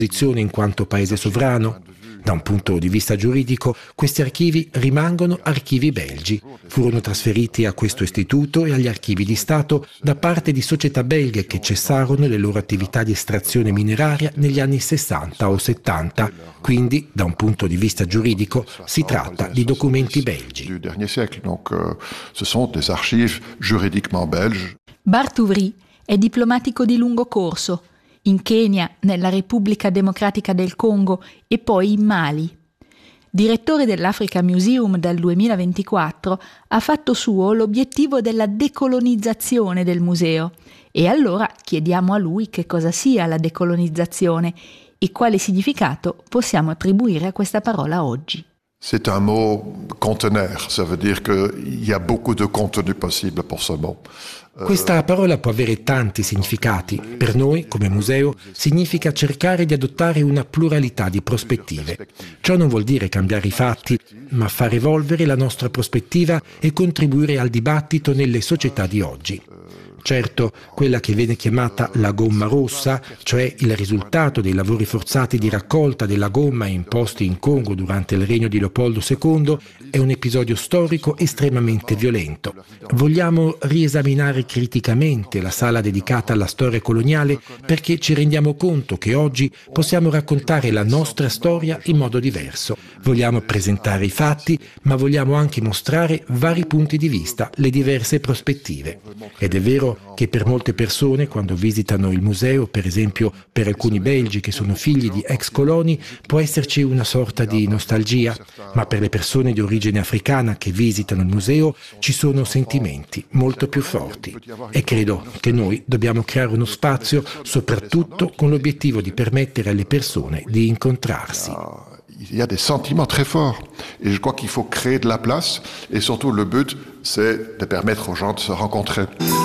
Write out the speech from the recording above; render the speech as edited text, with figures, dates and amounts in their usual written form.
in quanto paese sovrano? Da un punto di vista giuridico, questi archivi rimangono archivi belgi. Furono trasferiti a questo istituto e agli archivi di Stato da parte di società belghe che cessarono le loro attività di estrazione mineraria negli anni 60 o 70. Quindi, da un punto di vista giuridico, si tratta di documenti belgi. Bart Ouvry è diplomatico di lungo corso, in Kenya, nella Repubblica Democratica del Congo e poi in Mali. Direttore dell'Africa Museum dal 2024, ha fatto suo l'obiettivo della decolonizzazione del museo. E allora chiediamo a lui che cosa sia la decolonizzazione e quale significato possiamo attribuire a questa parola oggi. C'est un mot conteneur, ça veut dire qu'il y a beaucoup de contenu possible pour ce mot. Questa parola può avere tanti significati. Per noi, come museo, significa cercare di adottare una pluralità di prospettive. Ciò non vuol dire cambiare i fatti, ma far evolvere la nostra prospettiva e contribuire al dibattito nelle società di oggi. Certo, quella che viene chiamata la gomma rossa, cioè il risultato dei lavori forzati di raccolta della gomma imposti in Congo durante il regno di Leopoldo II, è un episodio storico estremamente violento. Vogliamo riesaminare criticamente la sala dedicata alla storia coloniale perché ci rendiamo conto che oggi possiamo raccontare la nostra storia in modo diverso. Vogliamo presentare i fatti, ma vogliamo anche mostrare vari punti di vista, le diverse prospettive. Ed è vero che per molte persone, quando visitano il museo, per esempio per alcuni belgi che sono figli di ex coloni, può esserci una sorta di nostalgia, ma per le persone di origine africana che visitano il museo ci sono sentimenti molto più forti. E credo che noi dobbiamo creare uno spazio, soprattutto con l'obiettivo di permettere alle persone di incontrarsi. Il y a des sentiments très forts et je crois qu'il faut créer de la place et surtout le but c'est de permettre aux gens de se rencontrer.